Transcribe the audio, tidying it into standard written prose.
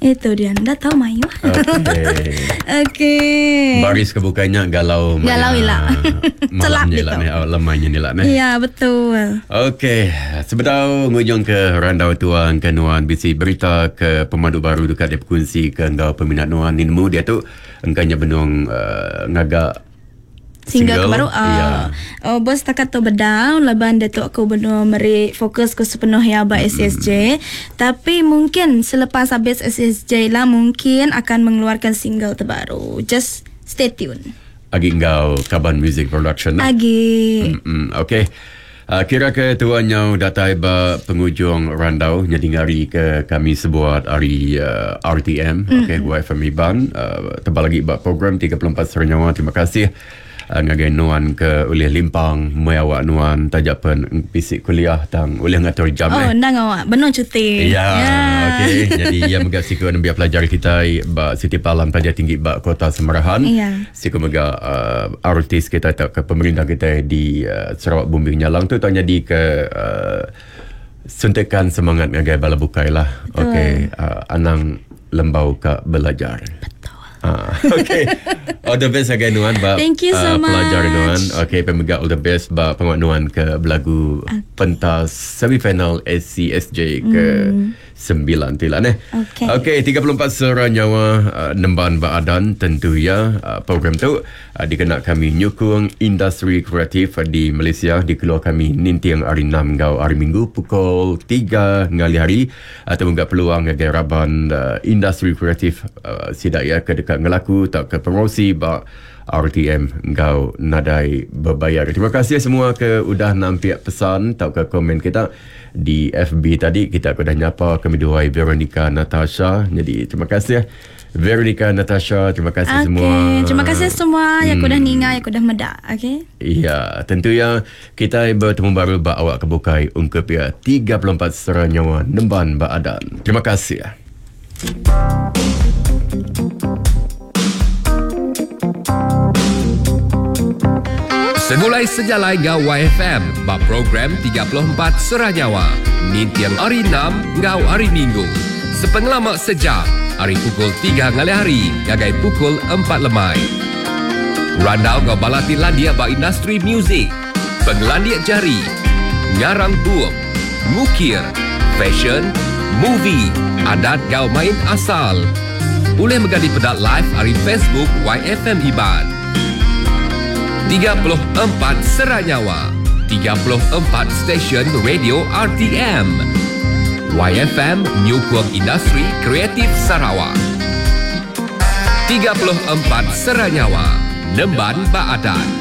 Itu dia. Dah tahu Mayu. Okey. Baris kebukanya galau. Galau hilang. Malamnya lah ni. Lemahnya ni lah ni. Ya, betul. Okey. Sebentar ngujung ke randau tuan ke Nuan bisi berita ke pemandu baru dekat dia berkongsi ke engkau peminat Nuan ni nemu dia tu engkaunya benung ngagak single baru ya. Bos tak kata bedang laban dia tu aku benar meri fokus ke sepenuh ya ba SSJ tapi mungkin selepas habis SSJ lah mungkin akan mengeluarkan single terbaru. Just stay tune. Agi engkau Kaban Music Production Agi. Okey. Kira ke tuannya datai ba penghujung randau jadi ngari ke kami sebuat hari RTM okey YFM Iban tebal lagi ba program 34 Serenyawa. Terima kasih ngagai Nuan ke oleh limpang mayawak Nuan tajapan pisik kuliah tang oleh ngatur jam nang awak benar cuti. Ya. Okey. Jadi yang mega siku biar pelajar kita ba Siti Palam Pelajar Tinggi ba Kota Semerahan. Siku mega artis kita tak ke pemerintah kita di Sarawak Bumi Nyalang tu tanya di ke suntikan semangat ngagai bala bukai lah. Okey. Anang lembau ka belajar. Okay. All the best again Nuan ba. Thank you so much. Pelajar Nuan. Okay, pemega all the best ba penguat Nuan ke belagu pentas semifinal SCSJ ke 9 tila ne. Okay, 34 Serenyawa Nemban ba Adan tentu ya program tu dikena kami nyukung industri kreatif di Malaysia dikeluar kami nintiang hari 6 ngau hari Minggu pukul 3 ngali hari atau enggak peluang ngagai raban industri kreatif sidak ya ke dekat ngelaku tak ke promosi ba RTM engkau nadai berbayar. Terima kasih semua ke udah nampak pesan tak ke komen kita di FB tadi kita dah nyapa kami dua Veronica Natasha. Jadi terima kasih Veronica Natasha, terima kasih semua. Terima kasih semua yang dah ninga yang dah medak. Okey. Iya, tentu ya kita bertemu baru ba awak kebukai ungkap ya 34 Serenyawa Nemban ba Adan. Terima kasih. Semulai sejalai ngau YFM ba program 34 Serenyawa nintiang hari 6 ngau hari Minggu sepengelamak sejak hari pukul 3 ngali hari ngagai pukul 4 lemai. Randau ngau balati landia ba industri muzik penglandia jari ngarang buuk ngukir fashion movie adat ngau main asal boleh megadi pedat live hari Facebook YFM Iban 34 Serenyawa 34 stesen radio RTM YFM nyukung industri kreatif Sarawak 34 Serenyawa Nemban ba Adan.